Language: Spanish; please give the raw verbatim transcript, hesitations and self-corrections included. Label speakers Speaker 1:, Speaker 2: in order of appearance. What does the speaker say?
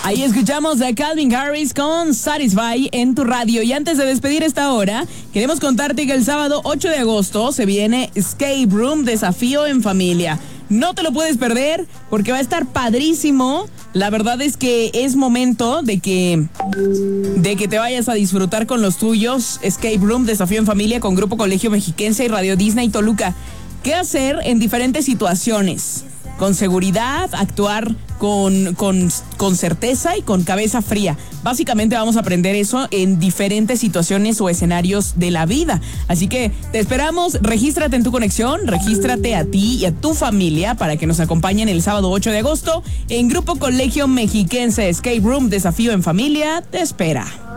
Speaker 1: Ahí escuchamos a Calvin Harris con Satisfy en tu radio. Y antes de despedir esta hora, queremos contarte que el sábado ocho de agosto se viene Escape Room Desafío en Familia. No te lo puedes perder porque va a estar padrísimo. La verdad es que es momento de que, de que te vayas a disfrutar con los tuyos. Escape Room Desafío en Familia con Grupo Colegio Mexiquense y Radio Disney Toluca. ¿Qué hacer en diferentes situaciones? Con seguridad, actuar con, con, con certeza y con cabeza fría. Básicamente vamos a aprender eso en diferentes situaciones o escenarios de la vida. Así que te esperamos, regístrate en tu conexión, regístrate a ti y a tu familia para que nos acompañen el sábado ocho de agosto en Grupo Colegio Mexiquense. Escape Room Desafío en Familia te espera.